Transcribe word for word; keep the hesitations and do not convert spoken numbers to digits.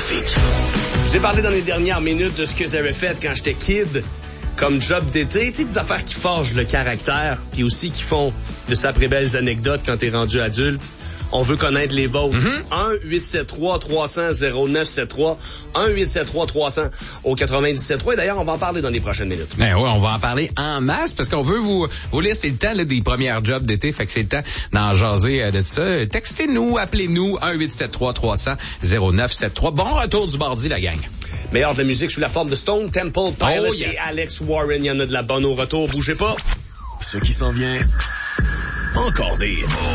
trafic. Je vous ai parlé dans les dernières minutes de ce que j'avais fait quand j'étais kid comme job d'été. Tu sais, des affaires qui forgent le caractère, puis aussi qui font de sacrées belles anecdotes quand t'es rendu adulte. On veut connaître les vôtres. Mm-hmm. un huit sept trois trois cents zéro neuf sept trois un huit sept trois trois cents au quatre-vingt-dix-sept trois. Et d'ailleurs, on va en parler dans les prochaines minutes. Ben oui, on va en parler en masse parce qu'on veut vous, vous lire. C'est le temps là, des premières jobs d'été. Fait que c'est le temps d'en jaser euh, de ça. Textez-nous, appelez-nous un huit sept trois trois cents zéro neuf sept trois. Bon retour du mardi, la gang. Meilleur de la musique sous la forme de Stone Temple Pilots Oh, yes. et Alex Warren. Il y en a de la bonne au retour. Bougez pas. Ce qui s'en vient, encore des hits.